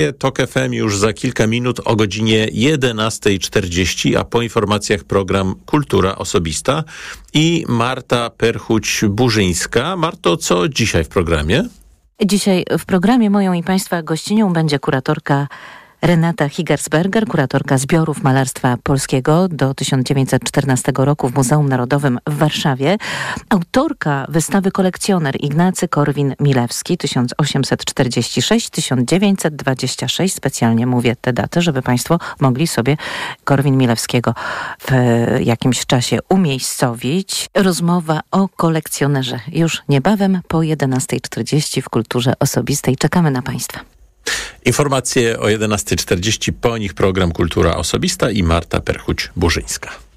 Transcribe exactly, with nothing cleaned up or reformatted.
Tok F M już za kilka minut o godzinie jedenasta czterdzieści, a po informacjach program Kultura Osobista i Marta Perchuć-Burzyńska. Marto, co dzisiaj w programie? Dzisiaj w programie moją i Państwa gościnią będzie kuratorka Renata Higersberger, kuratorka zbiorów malarstwa polskiego do tysiąc dziewięćset czternastego roku w Muzeum Narodowym w Warszawie, autorka wystawy Kolekcjoner Ignacy Korwin-Milewski tysiąc osiemset czterdziesty szósty do tysiąc dziewięćset dwudziestego szóstego. Specjalnie mówię te daty, żeby Państwo mogli sobie Korwin-Milewskiego w jakimś czasie umiejscowić. Rozmowa o kolekcjonerze już niebawem po jedenasta czterdzieści w Kulturze Osobistej. Czekamy na Państwa. Informacje o jedenasta czterdzieści, po nich program Kultura Osobista i Marta Perchuć-Burzyńska.